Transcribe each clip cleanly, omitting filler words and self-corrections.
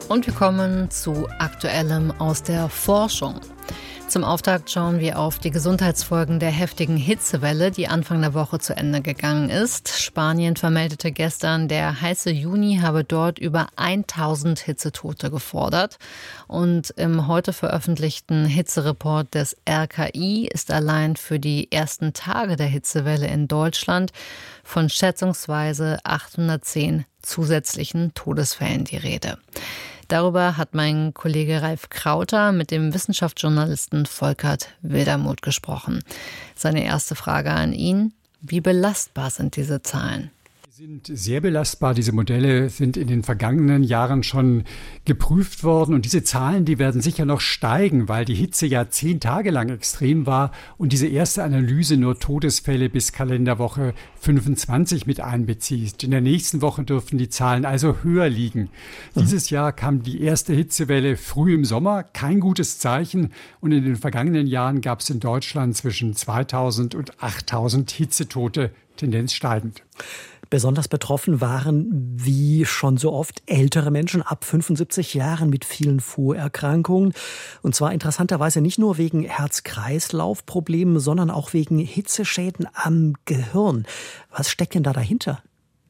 Und wir kommen zu Aktuellem aus der Forschung. Zum Auftakt schauen wir auf die Gesundheitsfolgen der heftigen Hitzewelle, die Anfang der Woche zu Ende gegangen ist. Spanien vermeldete gestern, der heiße Juni habe dort über 1000 Hitzetote gefordert. Und im heute veröffentlichten Hitzereport des RKI ist allein für die ersten Tage der Hitzewelle in Deutschland von schätzungsweise 810 zusätzlichen Todesfällen die Rede. Darüber hat mein Kollege Ralf Krauter mit dem Wissenschaftsjournalisten Volkert Wildermuth gesprochen. Seine erste Frage an ihn: Wie belastbar sind diese Zahlen? Sie sind sehr belastbar. Diese Modelle sind in den vergangenen Jahren schon geprüft worden. Und diese Zahlen, die werden sicher noch steigen, weil die Hitze ja 10 Tage lang extrem war und diese erste Analyse nur Todesfälle bis Kalenderwoche 25 mit einbezieht. In der nächsten Woche dürften die Zahlen also höher liegen. Dieses Jahr kam die erste Hitzewelle früh im Sommer. Kein gutes Zeichen. Und in den vergangenen Jahren gab es in Deutschland zwischen 2000 und 8000 Hitzetote, Tendenz steigend. Besonders betroffen waren, wie schon so oft, ältere Menschen ab 75 Jahren mit vielen Vorerkrankungen. Und zwar interessanterweise nicht nur wegen Herz-Kreislauf-Problemen, sondern auch wegen Hitzeschäden am Gehirn. Was steckt denn da dahinter?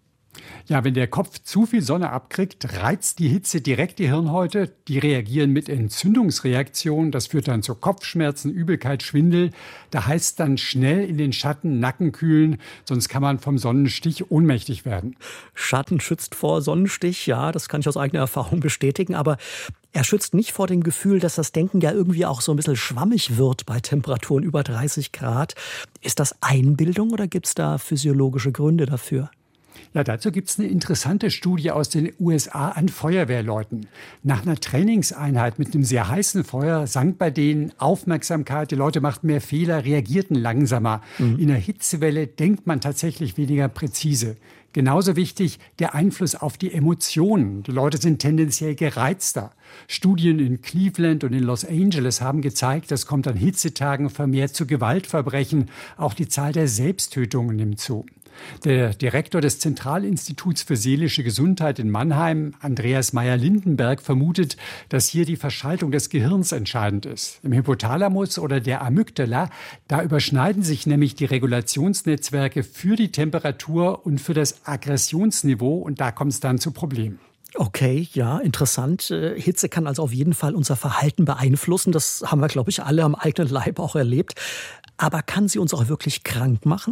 Ja, wenn der Kopf zu viel Sonne abkriegt, reizt die Hitze direkt die Hirnhäute. Die reagieren mit Entzündungsreaktionen. Das führt dann zu Kopfschmerzen, Übelkeit, Schwindel. Da heißt dann schnell in den Schatten, Nacken kühlen, sonst kann man vom Sonnenstich ohnmächtig werden. Schatten schützt vor Sonnenstich, ja, das kann ich aus eigener Erfahrung bestätigen. Aber er schützt nicht vor dem Gefühl, dass das Denken ja irgendwie auch so ein bisschen schwammig wird bei Temperaturen über 30 Grad. Ist das Einbildung oder gibt es da physiologische Gründe dafür? Ja, dazu gibt es eine interessante Studie aus den USA an Feuerwehrleuten. Nach einer Trainingseinheit mit einem sehr heißen Feuer sank bei denen Aufmerksamkeit, die Leute machten mehr Fehler, reagierten langsamer. In der Hitzewelle denkt man tatsächlich weniger präzise. Genauso wichtig der Einfluss auf die Emotionen. Die Leute sind tendenziell gereizter. Studien in Cleveland und in Los Angeles haben gezeigt, es kommt an Hitzetagen vermehrt zu Gewaltverbrechen. Auch die Zahl der Selbsttötungen nimmt zu. Der Direktor des Zentralinstituts für seelische Gesundheit in Mannheim, Andreas Meyer-Lindenberg, vermutet, dass hier die Verschaltung des Gehirns entscheidend ist. Im Hypothalamus oder der Amygdala, da überschneiden sich nämlich die Regulationsnetzwerke für die Temperatur und für das Aggressionsniveau und da kommt es dann zu Problemen. Okay, ja, interessant. Hitze kann also auf jeden Fall unser Verhalten beeinflussen. Das haben wir, glaube ich, alle am eigenen Leib auch erlebt. Aber kann sie uns auch wirklich krank machen?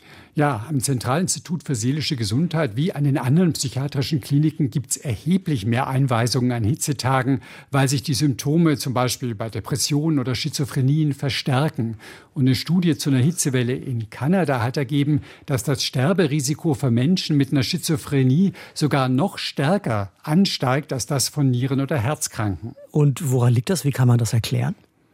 Ja, am Zentralinstitut für seelische Gesundheit wie an den anderen psychiatrischen Kliniken gibt es erheblich mehr Einweisungen an Hitzetagen, weil sich die Symptome zum Beispiel bei Depressionen oder Schizophrenien verstärken. Und eine Studie zu einer Hitzewelle in Kanada hat ergeben, dass das Sterberisiko für Menschen mit einer Schizophrenie sogar noch stärker ansteigt als das von Nieren- oder Herzkranken. Und woran liegt das? Wie kann man das erklären?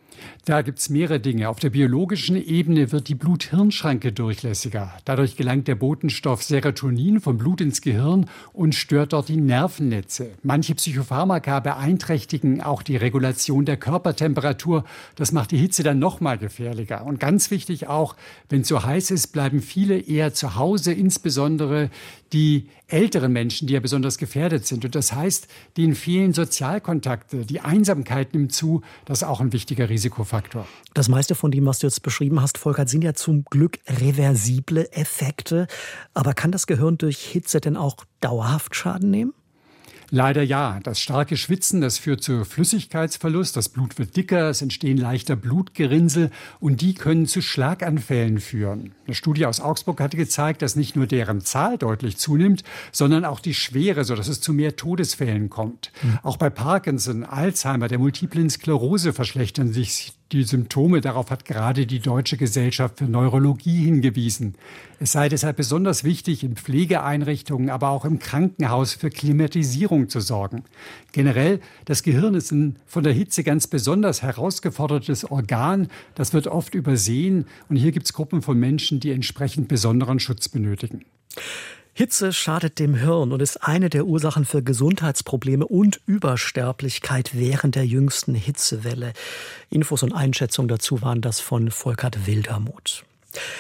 Da gibt es mehrere Dinge. Auf der biologischen Ebene wird die Blut-Hirn-Schranke durchlässiger. Dadurch gelangt der Botenstoff Serotonin vom Blut ins Gehirn und stört dort die Nervennetze. Manche Psychopharmaka beeinträchtigen auch die Regulation der Körpertemperatur. Das macht die Hitze dann noch mal gefährlicher. Und ganz wichtig auch, wenn es so heiß ist, bleiben viele eher zu Hause, insbesondere die älteren Menschen, die ja besonders gefährdet sind. Und das heißt, denen fehlen Sozialkontakte, die Einsamkeit nimmt zu. Das ist auch ein wichtiger Risikofaktor. Das meiste von dem, was du jetzt beschrieben hast, Volkert, sind ja zum Glück reversible Effekte. Aber kann das Gehirn durch Hitze denn auch dauerhaft Schaden nehmen? Leider ja. Das starke Schwitzen, das führt zu Flüssigkeitsverlust. Das Blut wird dicker, es entstehen leichter Blutgerinnsel und die können zu Schlaganfällen führen. Eine Studie aus Augsburg hatte gezeigt, dass nicht nur deren Zahl deutlich zunimmt, sondern auch die Schwere, sodass es zu mehr Todesfällen kommt. Auch bei Parkinson, Alzheimer, der multiplen Sklerose verschlechtern sich die Symptome. Darauf hat gerade die Deutsche Gesellschaft für Neurologie hingewiesen. Es sei deshalb besonders wichtig, in Pflegeeinrichtungen, aber auch im Krankenhaus für Klimatisierung zu sorgen. Generell, das Gehirn ist ein von der Hitze ganz besonders herausgefordertes Organ. Das wird oft übersehen. Und hier gibt es Gruppen von Menschen, die entsprechend besonderen Schutz benötigen. Hitze schadet dem Hirn und ist eine der Ursachen für Gesundheitsprobleme und Übersterblichkeit während der jüngsten Hitzewelle. Infos und Einschätzungen dazu waren das von Volkert Wildermuth.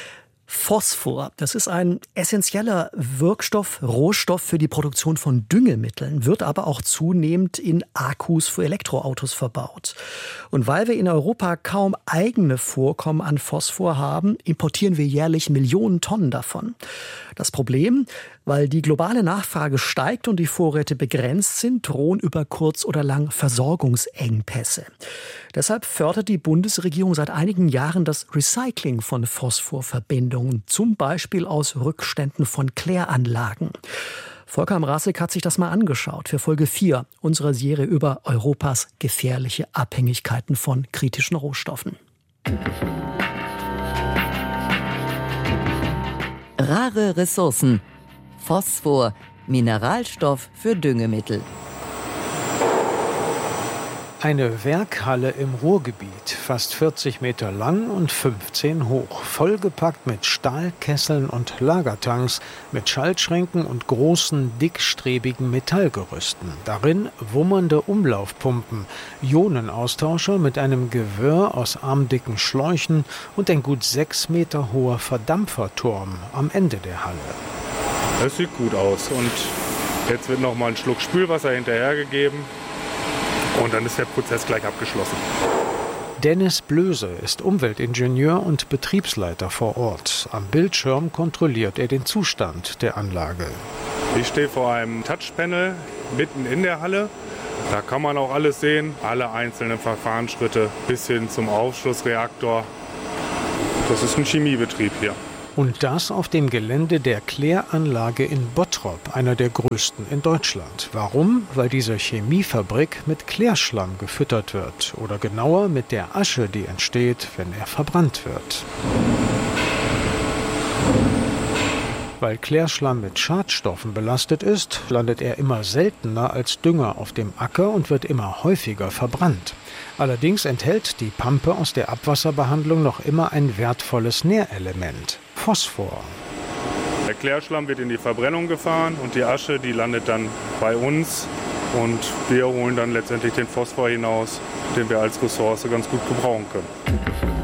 Phosphor, das ist ein essentieller Wirkstoff, Rohstoff für die Produktion von Düngemitteln, wird aber auch zunehmend in Akkus für Elektroautos verbaut. Und weil wir in Europa kaum eigene Vorkommen an Phosphor haben, importieren wir jährlich Millionen Tonnen davon. Das Problem, weil die globale Nachfrage steigt und die Vorräte begrenzt sind, drohen über kurz oder lang Versorgungsengpässe. Deshalb fördert die Bundesregierung seit einigen Jahren das Recycling von Phosphorverbindungen, zum Beispiel aus Rückständen von Kläranlagen. Volker Mrazek hat sich das mal angeschaut für Folge 4 unserer Serie über Europas gefährliche Abhängigkeiten von kritischen Rohstoffen. Rare Ressourcen. Phosphor, Mineralstoff für Düngemittel. Eine Werkhalle im Ruhrgebiet, fast 40 Meter lang und 15 hoch, vollgepackt mit Stahlkesseln und Lagertanks, mit Schaltschränken und großen, dickstrebigen Metallgerüsten. Darin wummernde Umlaufpumpen, Ionenaustauscher mit einem Gewirr aus armdicken Schläuchen und ein gut 6 Meter hoher Verdampferturm am Ende der Halle. Das sieht gut aus und jetzt wird noch mal ein Schluck Spülwasser hinterhergegeben. Und dann ist der Prozess gleich abgeschlossen. Dennis Blöse ist Umweltingenieur und Betriebsleiter vor Ort. Am Bildschirm kontrolliert er den Zustand der Anlage. Ich stehe vor einem Touchpanel mitten in der Halle. Da kann man auch alles sehen, alle einzelnen Verfahrensschritte bis hin zum Aufschlussreaktor. Das ist ein Chemiebetrieb hier. Und das auf dem Gelände der Kläranlage in Bottrop, einer der größten in Deutschland. Warum? Weil diese Chemiefabrik mit Klärschlamm gefüttert wird. Oder genauer mit der Asche, die entsteht, wenn er verbrannt wird. Weil Klärschlamm mit Schadstoffen belastet ist, landet er immer seltener als Dünger auf dem Acker und wird immer häufiger verbrannt. Allerdings enthält die Pampe aus der Abwasserbehandlung noch immer ein wertvolles Nährelement: Phosphor. Der Klärschlamm wird in die Verbrennung gefahren und die Asche, die landet dann bei uns und wir holen dann letztendlich den Phosphor hinaus, den wir als Ressource ganz gut gebrauchen können.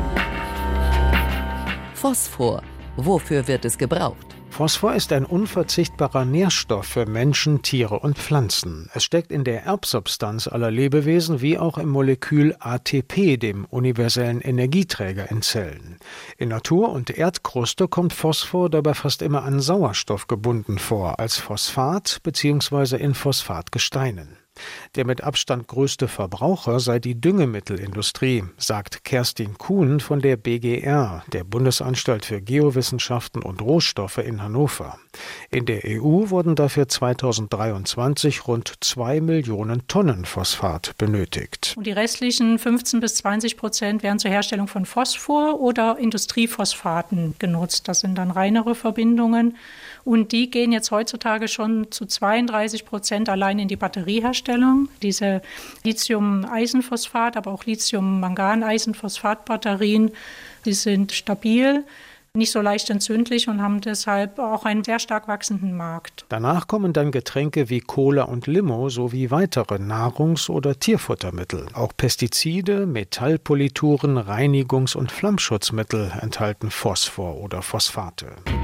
Phosphor. Wofür wird es gebraucht? Phosphor ist ein unverzichtbarer Nährstoff für Menschen, Tiere und Pflanzen. Es steckt in der Erbsubstanz aller Lebewesen wie auch im Molekül ATP, dem universellen Energieträger in Zellen. In Natur und Erdkruste kommt Phosphor dabei fast immer an Sauerstoff gebunden vor, als Phosphat bzw. in Phosphatgesteinen. Der mit Abstand größte Verbraucher sei die Düngemittelindustrie, sagt Kerstin Kuhn von der BGR, der Bundesanstalt für Geowissenschaften und Rohstoffe in Hannover. In der EU wurden dafür 2023 rund 2 Millionen Tonnen Phosphat benötigt. Und die restlichen 15-20% werden zur Herstellung von Phosphor oder Industriephosphaten genutzt. Das sind dann reinere Verbindungen. Und die gehen jetzt heutzutage schon zu 32% allein in die Batterieherstellung. Diese Lithium-Eisenphosphat, aber auch Lithium-Mangan-Eisenphosphat-Batterien, die sind stabil, nicht so leicht entzündlich und haben deshalb auch einen sehr stark wachsenden Markt. Danach kommen dann Getränke wie Cola und Limo sowie weitere Nahrungs- oder Tierfuttermittel. Auch Pestizide, Metallpolituren, Reinigungs- und Flammschutzmittel enthalten Phosphor oder Phosphate.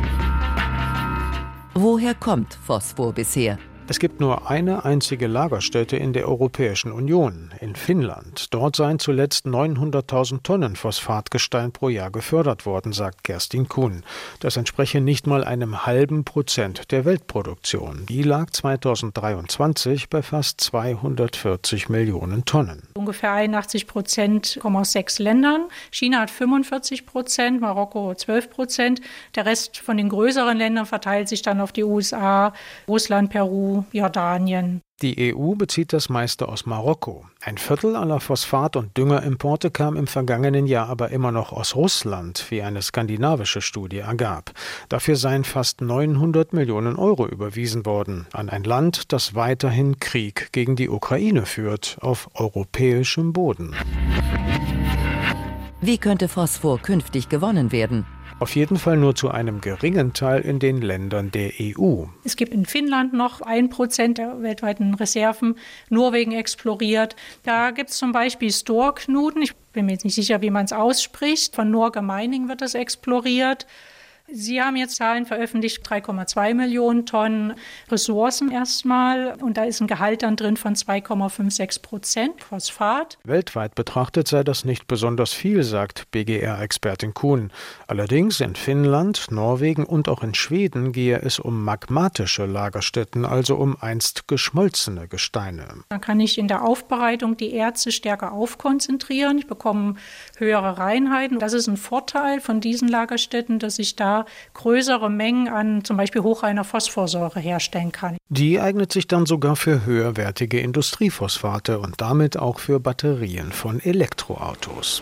Woher kommt Phosphor bisher? Es gibt nur eine einzige Lagerstätte in der Europäischen Union, in Finnland. Dort seien zuletzt 900.000 Tonnen Phosphatgestein pro Jahr gefördert worden, sagt Kerstin Kuhn. Das entspreche nicht mal einem halben Prozent der Weltproduktion. Die lag 2023 bei fast 240 Millionen Tonnen. Ungefähr 81% kommen aus 6 Ländern. China hat 45%, Marokko 12%. Der Rest von den größeren Ländern verteilt sich dann auf die USA, Russland, Peru, Jordanien. Die EU bezieht das meiste aus Marokko. Ein Viertel aller Phosphat- und Düngerimporte kam im vergangenen Jahr aber immer noch aus Russland, wie eine skandinavische Studie ergab. Dafür seien fast 900 Millionen Euro überwiesen worden an ein Land, das weiterhin Krieg gegen die Ukraine führt, auf europäischem Boden. Wie könnte Phosphor künftig gewonnen werden? Auf jeden Fall nur zu einem geringen Teil in den Ländern der EU. Es gibt in Finnland noch 1% der weltweiten Reserven. Norwegen exploriert. Da gibt es zum Beispiel Storknuten. Ich bin mir jetzt nicht sicher, wie man es ausspricht. Von Norge Mining wird das exploriert. Sie haben jetzt Zahlen veröffentlicht, 3,2 Millionen Tonnen Ressourcen erstmal. Und da ist ein Gehalt dann drin von 2,56% Phosphat. Weltweit betrachtet sei das nicht besonders viel, sagt BGR-Expertin Kuhn. Allerdings in Finnland, Norwegen und auch in Schweden gehe es um magmatische Lagerstätten, also um einst geschmolzene Gesteine. Dann kann ich in der Aufbereitung die Erze stärker aufkonzentrieren. Ich bekomme höhere Reinheiten. Das ist ein Vorteil von diesen Lagerstätten, dass ich da größere Mengen an zum Beispiel hochreiner Phosphorsäure herstellen kann. Die eignet sich dann sogar für höherwertige Industriephosphate und damit auch für Batterien von Elektroautos.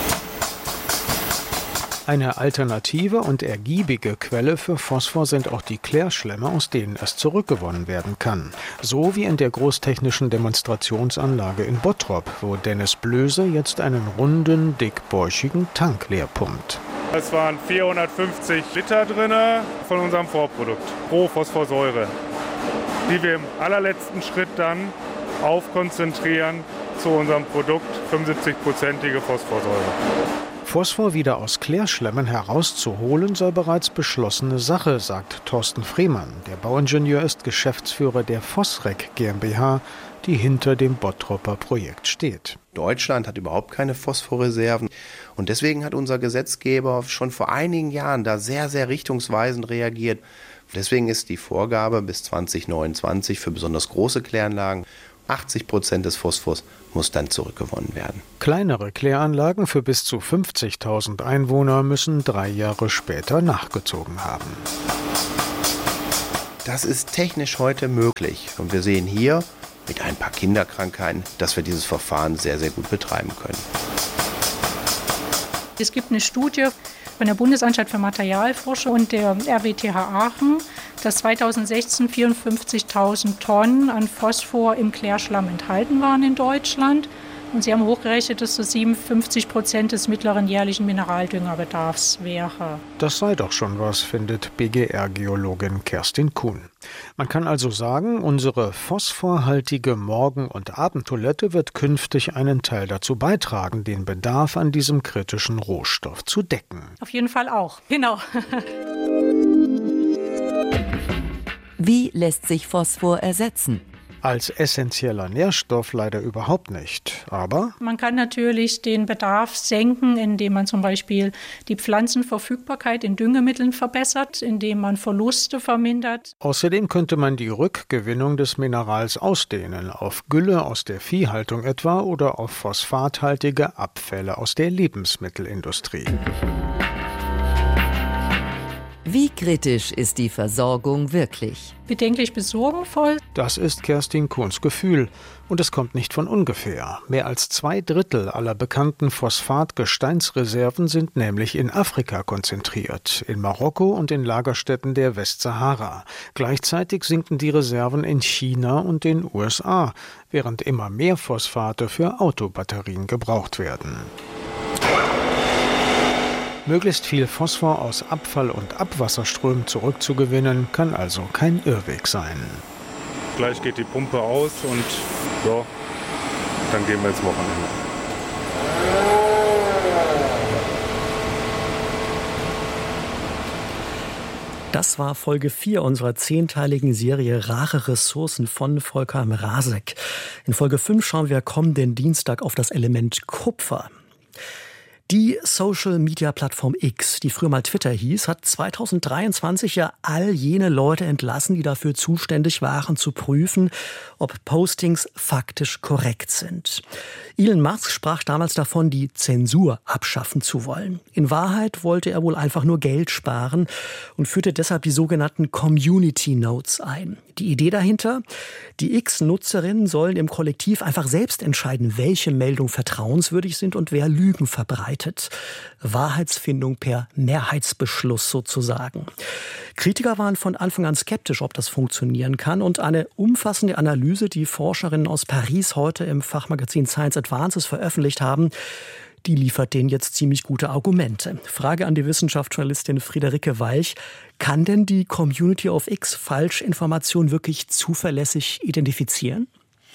Eine alternative und ergiebige Quelle für Phosphor sind auch die Klärschlämme, aus denen es zurückgewonnen werden kann. So wie in der großtechnischen Demonstrationsanlage in Bottrop, wo Dennis Blöse jetzt einen runden, dickbäuchigen Tank leer pumpt. Es waren 450 Liter drin von unserem Vorprodukt pro Phosphorsäure, die wir im allerletzten Schritt dann aufkonzentrieren zu unserem Produkt, 75%ige Phosphorsäure. Phosphor wieder aus Klärschlämmen herauszuholen, sei bereits beschlossene Sache, sagt Thorsten Frehmann. Der Bauingenieur ist Geschäftsführer der Phosrec GmbH, die hinter dem Bottropper Projekt steht. Deutschland hat überhaupt keine Phosphorreserven und deswegen hat unser Gesetzgeber schon vor einigen Jahren da sehr, sehr richtungsweisend reagiert. Deswegen ist die Vorgabe bis 2029 für besonders große Kläranlagen 80% des Phosphors muss dann zurückgewonnen werden. Kleinere Kläranlagen für bis zu 50.000 Einwohner müssen 3 Jahre später nachgezogen haben. Das ist technisch heute möglich und wir sehen hier mit ein paar Kinderkrankheiten, dass wir dieses Verfahren sehr, sehr gut betreiben können. Es gibt eine Studie von der Bundesanstalt für Materialforschung und der RWTH Aachen, dass 2016 54.000 Tonnen an Phosphor im Klärschlamm enthalten waren in Deutschland. Und sie haben hochgerechnet, dass das 57% des mittleren jährlichen Mineraldüngerbedarfs wäre. Das sei doch schon was, findet BGR-Geologin Kerstin Kuhn. Man kann also sagen, unsere phosphorhaltige Morgen- und Abendtoilette wird künftig einen Teil dazu beitragen, den Bedarf an diesem kritischen Rohstoff zu decken. Auf jeden Fall auch, genau. Wie lässt sich Phosphor ersetzen? Als essentieller Nährstoff leider überhaupt nicht, aber man kann natürlich den Bedarf senken, indem man zum Beispiel die Pflanzenverfügbarkeit in Düngemitteln verbessert, indem man Verluste vermindert. Außerdem könnte man die Rückgewinnung des Minerals ausdehnen, auf Gülle aus der Viehhaltung etwa oder auf phosphathaltige Abfälle aus der Lebensmittelindustrie. Wie kritisch ist die Versorgung wirklich? Bedenklich bis sorgenvoll. Das ist Kerstin Kuhns Gefühl. Und es kommt nicht von ungefähr. Mehr als 2/3 aller bekannten Phosphat-Gesteinsreserven sind nämlich in Afrika konzentriert, in Marokko und in Lagerstätten der Westsahara. Gleichzeitig sinken die Reserven in China und den USA, während immer mehr Phosphate für Autobatterien gebraucht werden. Möglichst viel Phosphor aus Abfall- und Abwasserströmen zurückzugewinnen, kann also kein Irrweg sein. Gleich geht die Pumpe aus und ja, dann gehen wir ins Wochenende. Das war Folge 4 unserer 10-teiligen Serie Rare Ressourcen von Volker Mrazek. In Folge 5 schauen wir kommenden Dienstag auf das Element Kupfer. Die Social-Media-Plattform X, die früher mal Twitter hieß, hat 2023 ja all jene Leute entlassen, die dafür zuständig waren, zu prüfen, ob Postings faktisch korrekt sind. Elon Musk sprach damals davon, die Zensur abschaffen zu wollen. In Wahrheit wollte er wohl einfach nur Geld sparen und führte deshalb die sogenannten Community Notes ein. Die Idee dahinter? Die X-Nutzerinnen sollen im Kollektiv einfach selbst entscheiden, welche Meldungen vertrauenswürdig sind und wer Lügen verbreitet. Wahrheitsfindung per Mehrheitsbeschluss sozusagen. Kritiker waren von Anfang an skeptisch, ob das funktionieren kann. Und eine umfassende Analyse, die Forscherinnen aus Paris heute im Fachmagazin Science Advances veröffentlicht haben, die liefert denen jetzt ziemlich gute Argumente. Frage an die Wissenschaftsjournalistin Friederike Walch. Kann denn die Community of X Falschinformationen wirklich zuverlässig identifizieren?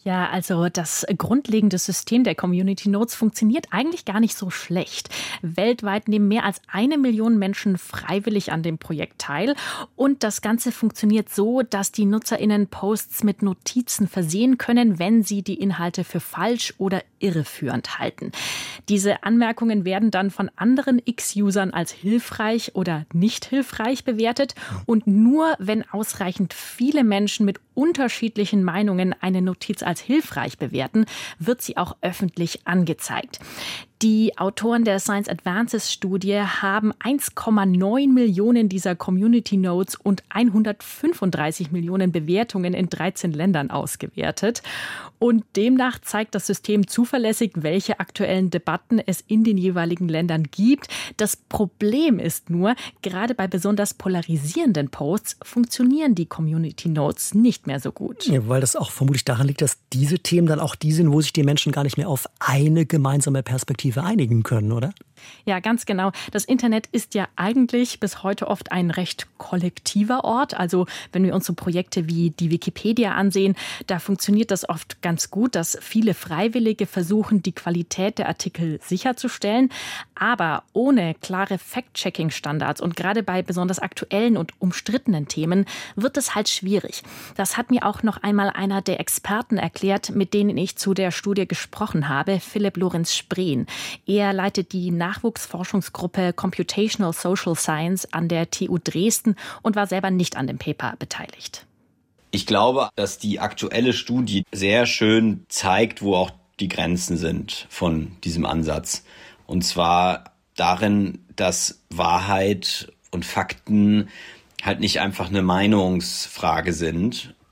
Ja, also das grundlegende System der Community Notes funktioniert eigentlich gar nicht so schlecht. Weltweit nehmen mehr als 1 Million Menschen freiwillig an dem Projekt teil. Und das Ganze funktioniert so, dass die NutzerInnen Posts mit Notizen versehen können, wenn sie die Inhalte für falsch oder irreführend halten. Diese Anmerkungen werden dann von anderen X-Usern als hilfreich oder nicht hilfreich bewertet. Und nur wenn ausreichend viele Menschen mit unterschiedlichen Meinungen eine Notiz als hilfreich bewerten, wird sie auch öffentlich angezeigt. Die Autoren der Science Advances Studie haben 1,9 Millionen dieser Community Notes und 135 Millionen Bewertungen in 13 Ländern ausgewertet. Und demnach zeigt das System zuverlässig, welche aktuellen Debatten es in den jeweiligen Ländern gibt. Das Problem ist nur, gerade bei besonders polarisierenden Posts funktionieren die Community Notes nicht mehr so gut. Ja, weil das auch vermutlich daran liegt, dass diese Themen dann auch die sind, wo sich die Menschen gar nicht mehr auf eine gemeinsame Perspektive einigen können, oder? Ja, ganz genau. Das Internet ist ja eigentlich bis heute oft ein recht kollektiver Ort. Also wenn wir uns so Projekte wie die Wikipedia ansehen, da funktioniert das oft ganz gut, dass viele Freiwillige versuchen, die Qualität der Artikel sicherzustellen. Aber ohne klare Fact-Checking-Standards und gerade bei besonders aktuellen und umstrittenen Themen wird es halt schwierig. Das hat mir auch noch einmal einer der Experten erklärt, mit denen ich zu der Studie gesprochen habe, Philipp Lorenz Spreen. Er leitet die Nachwuchsforschungsgruppe Computational Social Science an der TU Dresden und war selber nicht an dem Paper beteiligt. Ich glaube, dass die aktuelle Studie sehr schön zeigt, wo auch die Grenzen sind von diesem Ansatz. Und zwar darin, dass Wahrheit und Fakten halt nicht einfach eine Meinungsfrage sind,